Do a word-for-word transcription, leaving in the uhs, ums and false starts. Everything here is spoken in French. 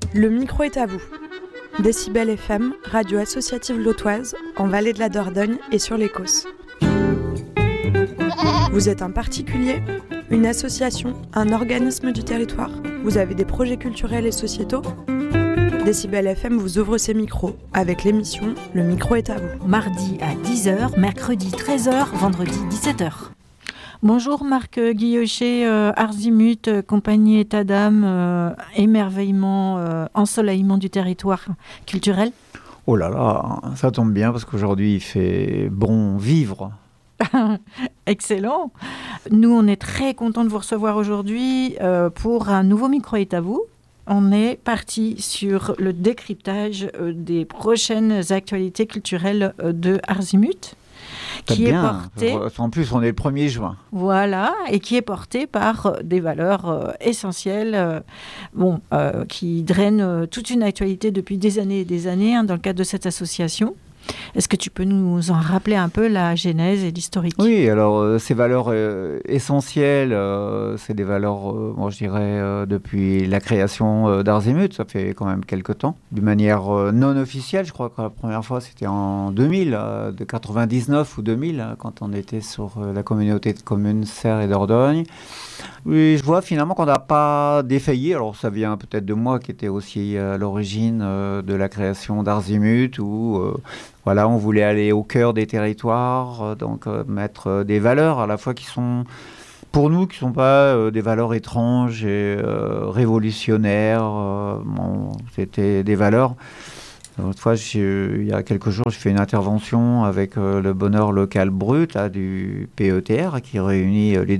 Le micro est à vous. Décibel F M, radio associative lotoise, en Vallée de la Dordogne et sur l'Écosse. Vous êtes un particulier, une association, un organisme du territoire? Vous avez des projets culturels et sociétaux? Décibel F M vous ouvre ses micros avec l'émission Le micro est à vous. Mardi à dix heures, mercredi treize heures, vendredi dix-sept heures. Bonjour Marc Guillochet, euh, Arzimut, euh, compagnie état d'âme, euh, émerveillement, euh, ensoleillement du territoire culturel. Oh là là, ça tombe bien parce qu'aujourd'hui il fait bon vivre. Excellent. Nous on est très contents de vous recevoir aujourd'hui euh, pour un nouveau micro est à vous. On est parti sur le décryptage euh, des prochaines actualités culturelles euh, de Arzimut. Qui est porté, en plus, on est le premier juin. Voilà, et qui est porté par des valeurs euh, essentielles, euh, bon, euh, qui drainent euh, toute une actualité depuis des années et des années hein, dans le cadre de cette association. Est-ce que tu peux nous en rappeler un peu la genèse et l'historique ? Oui, alors euh, ces valeurs euh, essentielles, euh, c'est des valeurs, euh, moi je dirais, euh, depuis la création euh, d'Arzimut, ça fait quand même quelques temps, d'une manière euh, non officielle. Je crois que la première fois c'était en deux mille, euh, de quatre-vingt-dix-neuf ou deux mille, hein, quand on était sur euh, la communauté de communes Serres et Dordogne. Oui, je vois finalement qu'on n'a pas défailli. Alors ça vient peut-être de moi qui était aussi à l'origine euh, de la création d'Arzimut, où euh, voilà, on voulait aller au cœur des territoires, euh, donc euh, mettre euh, des valeurs à la fois qui sont, pour nous, qui ne sont pas euh, des valeurs étranges et euh, révolutionnaires. Euh, bon, c'était des valeurs. Une fois, il y a quelques jours, j'ai fait une intervention avec euh, le bonheur local brut là, du P E T R qui réunit euh, les